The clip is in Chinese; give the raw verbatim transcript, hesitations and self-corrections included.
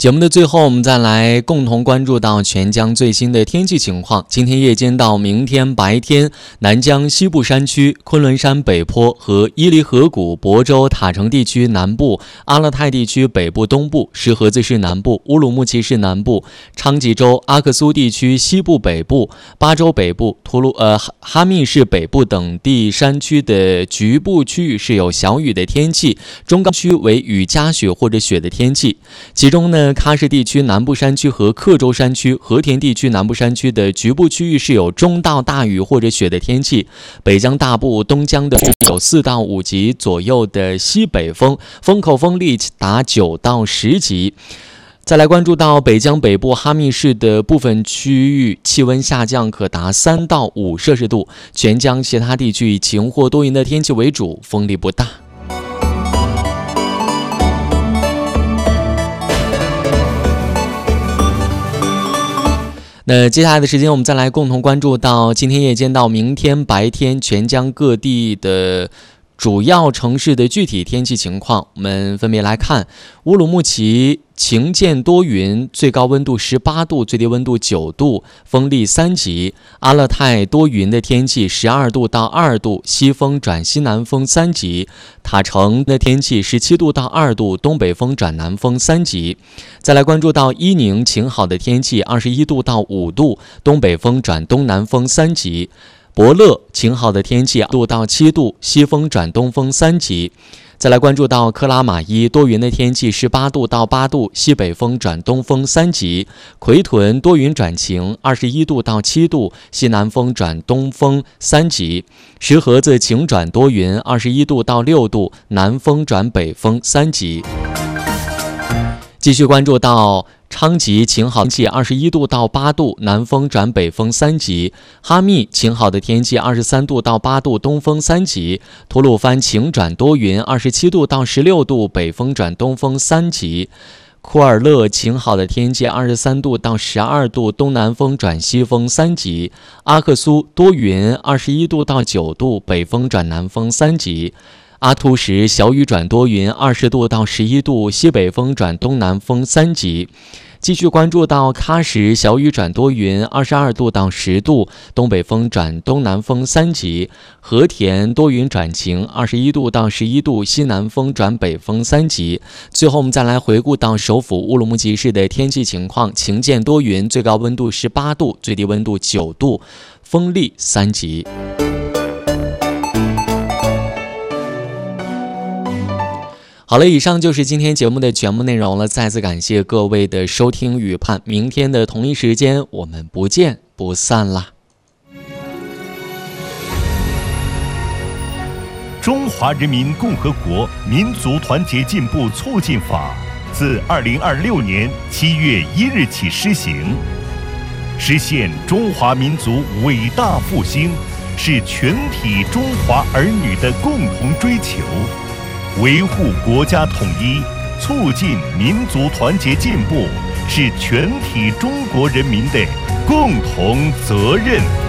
节目的最后，我们再来共同关注到全江最新的天气情况。今天夜间到明天白天，南江西部山区、昆仑山北坡和伊犁河谷、亳州、塔城地区南部、阿勒泰地区北部东部、石河子市南部、乌鲁木齐市南部、昌吉州、阿克苏地区西部北部、巴州北部、图鲁呃哈密市北部等地山区的局部区域是有小雨的天气，中高区为雨夹雪或者雪的天气。其中呢，喀什地区南部山区和克州山区、和田地区南部山区的局部区域是有中到大雨或者雪的天气。北江大部、东江的有四到五级左右的西北风，风口风力达九到十级。再来关注到北江北部哈密市的部分区域，气温下降可达三到五摄氏度。全江其他地区以晴或多云的天气为主，风力不大。那接下来的时间，我们再来共同关注到今天夜间到明天白天全江各地的主要城市的具体天气情况。我们分别来看乌鲁木齐晴间多云，最高温度十八度，最低温度九度，风力三级。阿勒泰多云的天气，十二度到二度，西风转西南风三级。塔城的天气十七度到二度，东北风转南风三级。再来关注到伊宁晴好的天气，二十一度到五度，东北风转东南风三级。博乐晴好的天气，度到七度，西风转东风三级。再来关注到克拉玛依多云的天气，十八度到八度，西北风转东风三级。奎屯多云转晴，二十一度到七度，西南风转东风三级。石河子晴转多云，二十一度到六度，南风转北风三级。继续关注到昌吉晴好天气，二十一度到八度，南风转北风三级。哈密晴好的天气，二十三度到八度，东风三级。吐鲁番晴转多云，二十七度到十六度，北风转东风三级。库尔勒晴好的天气，二十三度到十二度，东南风转西风三级。阿克苏多云，二十一度到九度，北风转南风三级。阿图什小雨转多云，二十度到十一度，西北风转东南风三级。继续关注到喀什小雨转多云，二十二度到十度，东北风转东南风三级。和田多云转晴，二十一度到十一度，西南风转北风三级。最后我们再来回顾到首府乌鲁木齐市的天气情况，晴间多云，最高温度十八度，最低温度九度，风力三级。好了，以上就是今天节目的全部内容了。再次感谢各位的收听与盼，明天的同一时间我们不见不散啦。 中华人民共和国民族团结进步促进法自二零二六年七月一日起施行，实现中华民族伟大复兴是全体中华儿女的共同追求。维护国家统一，促进民族团结进步，是全体中国人民的共同责任。